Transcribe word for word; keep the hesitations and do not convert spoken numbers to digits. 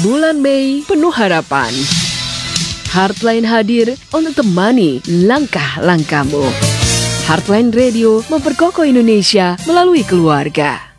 Bulan Mei penuh harapan. Heartline hadir untuk temani langkah-langkahmu. Heartline Radio memperkokoh Indonesia melalui keluarga.